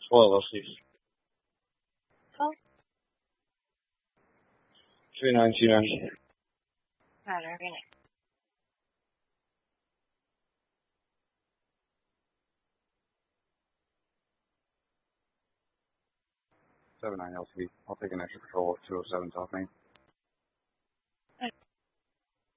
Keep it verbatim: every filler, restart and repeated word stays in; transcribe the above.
twelve, I'll see. Oh. two nine two nine. Got it, okay. seven nine L T. I'll take an extra patrol at two oh seven South Main.